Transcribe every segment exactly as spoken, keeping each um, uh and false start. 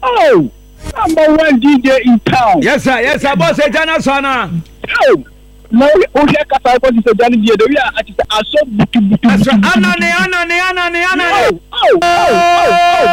Oh, number one D J in town. Yes, sir. Yes, sir. Boss, Jana Sana. Oh, no, we hear Kasa because it's a Johnny D J. We are at the Aso Buki Buki. That's right. Anna, Anna, Anna, Anna, Anna. Oh, oh, oh,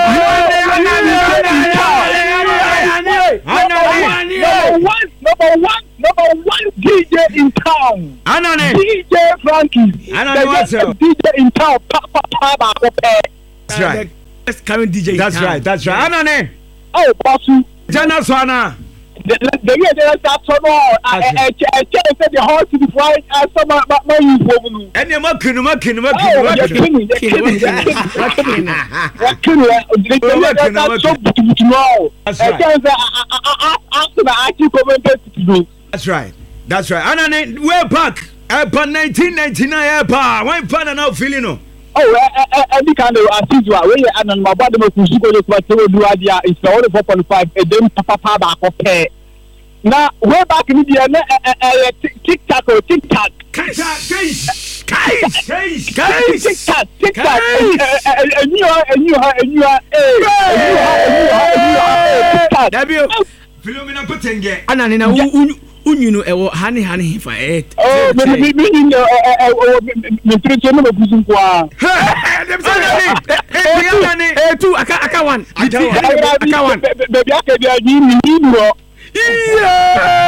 oh. Number one, number one, number one D J in town. Anna, D J Frankie. Anna, what's up? D J in town. Papa, Papa, Papa. That's right. That's current D J. That's right. That's right. Anna, oh, Basu. Jana Sana. The the year that that's all. I I I said the whole city flight. I saw my my you woman. And you make you make you make Oh, you you're kidding. You're kidding. You're kidding. You're kidding. That's so beautiful. That's right. After the actual comment. That's right. That's right. Anna, we're back. Airport nineteen ninety-nine airport. Why fun and out feeling no? Oh, any kind of assistant where you and my body was to go to do idea is the only four point five and then papa back of pay. Now, way back in the tic tac or tic tac. Tic tac, case, case, case, case, tic tac, tic tac, and you are, and you are, and you are, and you are, and you are, tic tac. W. Philomena Potenge. Anna, unyunu ewo hani hani fa eh. Oh, me me me me me treat me me kusun kwa. Dem say eh eh two aka aka one. Aka one. Baby aka dia ni ni ni ro. Yeah.